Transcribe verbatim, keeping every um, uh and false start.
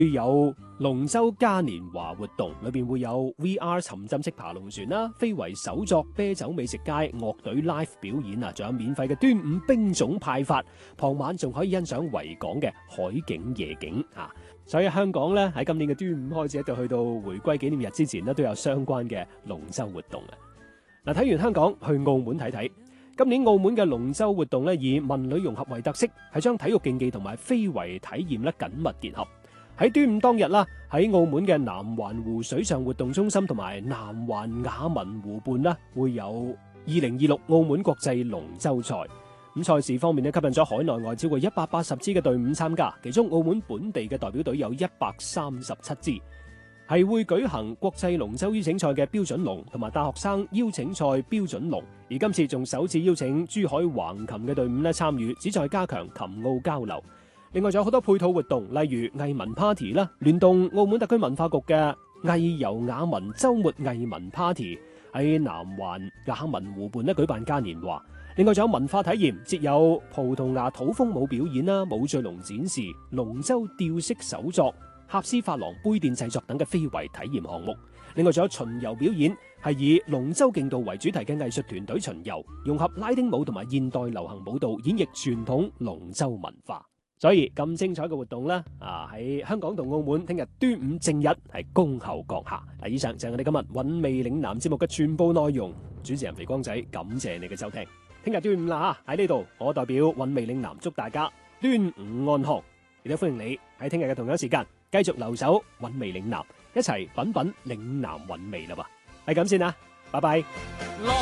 有龍舟嘉年華活動，裏邊會有 V R 沉浸式爬龍船啦、非遺手作、啤酒美食街、樂隊 live 表演啊，仲有免費嘅端午冰粽派發，傍晚仲可以欣賞維港嘅海景夜景啊！所以香港咧喺今年嘅端午開始一直去到回歸紀念日之前咧，都有相關嘅龍舟活動啊！嗱，睇完香港，去澳門睇睇。今年澳門嘅龍舟活動咧，以文旅融合為特色，係將體育競技同埋非遺體驗咧緊密結合。喺端午當日啦，喺澳門嘅南環湖水上活動中心同埋南環雅文湖畔啦，會有二零二六澳門國際龍舟賽。咁賽事方面咧，吸引咗海內外超過一百八十支嘅隊伍參加，其中澳門本地嘅代表隊有一百三十七支。係會舉行國際龍舟邀請賽嘅標準龍同埋大學生邀請賽標準龍，而今次仲首次邀請珠海橫琴嘅隊伍咧參與，旨在加強琴澳交流。另外仲有好多配套活動，例如藝文 party 啦，聯動澳門特區文化局嘅藝遊雅文週末藝文 party 喺南環雅文湖畔咧舉辦嘉年華。另外仲有文化體驗，設有葡萄牙土風舞表演啦、舞醉龍展示、龍舟吊飾手作、合斯法郎杯墊製作等嘅非遺體驗項目。另外仲有巡遊表演，係以龍舟競渡為主題嘅藝術團隊巡遊，融合拉丁舞同埋現代流行舞蹈，演繹傳統龍舟文化。所以咁精彩嘅活動呢，啊喺香港同澳門聽日端午正日係恭候閣下。嗱，以上就係我哋今日韻味嶺南節目嘅全部內容。主持人肥光仔，感謝你嘅收聽。聽日端午啦吓，喺呢度我代表韻味嶺南祝大家端午安康，亦都歡迎你喺聽日嘅同樣時間繼續留守韻味嶺南，一齊品品嶺南韻味啦噃。係咁先啦，拜拜。